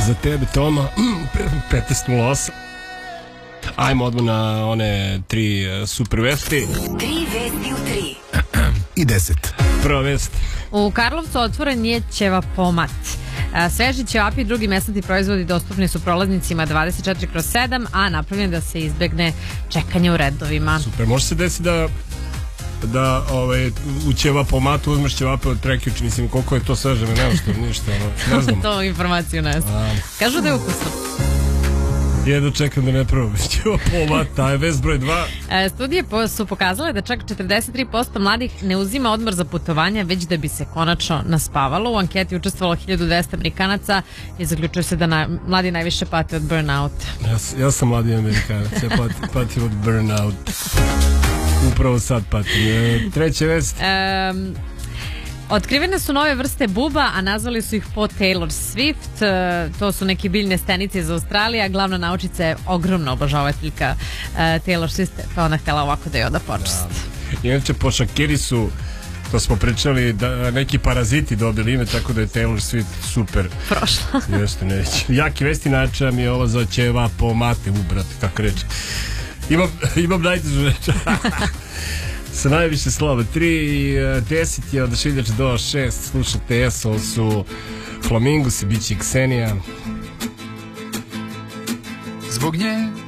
za tebe, Toma. 15:08. Ajmo odmah na one 3 super vesti. 3 vesti u 3. I 10. Prva vest. U Karlovcu otvoren je ćevapomat. Sveži ćevapi i drugi mesnati proizvodi dostupni su prolaznicima 24/7, a napravljen da se izbegne čekanje u redovima. Super, može se desiti da u ćevapomatu uzmeš ćevape od prekjuče, mislim koliko je to sažeme, nema što, ništa, ne znam. To informaciju ne znam. Kažu da je ukusno. Jedno čekam da ne probam ćevapomat, taj je vest broj 2. Studije su pokazale da čak 43% mladih ne uzima odmor za putovanja, već da bi se konačno naspavalo. U anketi je učestvovalo 1200 Amerikanaca i zaključuje se da mladi najviše pate od burnouta. Ja sam mladi Amerikanac, ja patim od burnout. Upravo sad patim. Treća vest. Otkrivene su nove vrste buba, a nazvali su ih po Taylor Swift. To su neke biljne stenice iz Australije, a glavna naučica je ogromna obožavateljka Taylor Swift, pa ona htjela ovako da je oda počast. Inače, po Shakiri su, to smo pričali, da neki paraziti dobili ime, tako da je Taylor Swift super prošla. Jeste, neće. Jaki vesti način mi je ovo za ćevapomate, brate, kako reći. Imam najtežu reč. Sa najviše slova 3, 10 je od Šiljač do 6. Slušate Esol su Flamingosi, bit će Ksenija. Zbog nje